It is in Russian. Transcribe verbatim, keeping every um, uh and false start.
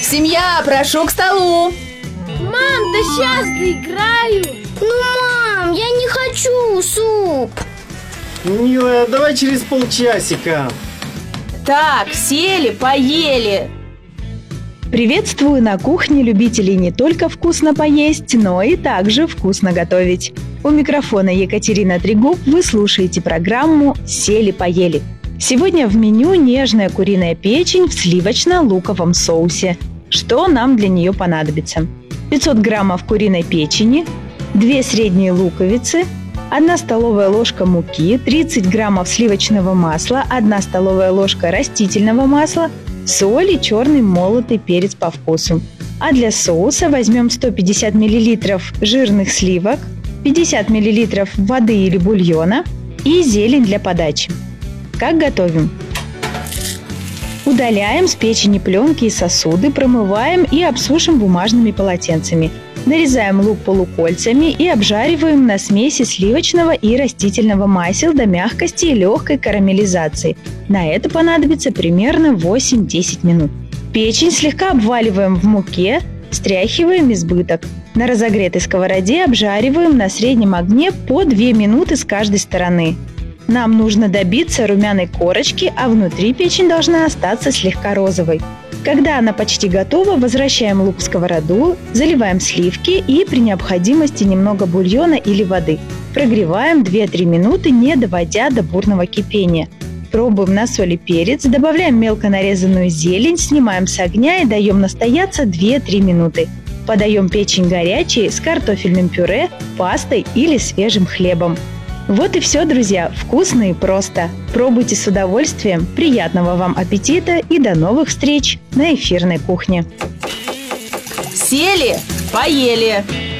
Семья, прошу к столу. Мам, да сейчас доиграю. Ну, мам, я не хочу суп. Милая, давай через полчасика. Так, сели, поели. Приветствую на кухне любителей не только вкусно поесть, но и также вкусно готовить. У микрофона Екатерина Трегуб, вы слушаете программу «Сели-поели». Сегодня в меню нежная куриная печень в сливочно-луковом соусе. Что нам для нее понадобится? пятьсот граммов куриной печени, две средние луковицы, одна столовая ложка муки, тридцать граммов сливочного масла, одна столовая ложка растительного масла, соль и черный молотый перец по вкусу. А для соуса возьмем сто пятьдесят миллилитров жирных сливок, пятьдесят миллилитров воды или бульона и зелень для подачи. Как готовим? Удаляем с печени пленки и сосуды, промываем и обсушим бумажными полотенцами. Нарезаем лук полукольцами и обжариваем на смеси сливочного и растительного масел до мягкости и легкой карамелизации. На это понадобится примерно восемь-десять минут. Печень слегка обваливаем в муке, стряхиваем избыток. На разогретой сковороде обжариваем на среднем огне по две минуты с каждой стороны. Нам нужно добиться румяной корочки, а внутри печень должна остаться слегка розовой. Когда она почти готова, возвращаем лук в сковороду, заливаем сливки и при необходимости немного бульона или воды. Прогреваем две-три минуты, не доводя до бурного кипения. Пробуем на соль и перец, добавляем мелко нарезанную зелень, снимаем с огня и даем настояться две-три минуты. Подаем печень горячей с картофельным пюре, пастой или свежим хлебом. Вот и все, друзья. Вкусно и просто. Пробуйте с удовольствием. Приятного вам аппетита и до новых встреч на эфирной кухне. Сели, поели.